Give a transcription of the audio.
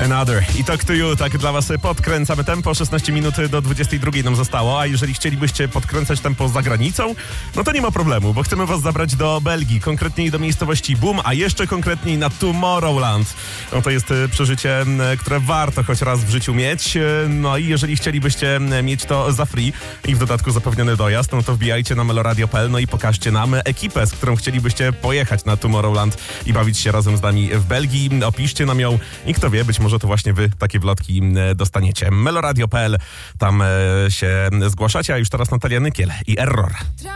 Another i Talk to You, tak dla was podkręcamy tempo, 16 minut do 22 nam zostało, a jeżeli chcielibyście podkręcać tempo za granicą, no to nie ma problemu, bo chcemy was zabrać do Belgii, konkretniej do miejscowości Boom, a jeszcze konkretniej na Tomorrowland. No to jest przeżycie, które warto choć raz w życiu mieć, no i jeżeli chcielibyście mieć to za free i w dodatku zapewniony dojazd, no to wbijajcie na meloradio.pl, no i pokażcie nam ekipę, z którą chcielibyście pojechać na Tomorrowland i bawić się razem z nami w Belgii. Opiszcie nam ją i kto wie, być może to właśnie wy takie wlotki dostaniecie. meloradio.pl, tam się zgłaszacie, a już teraz Natalia Nykiel i Error.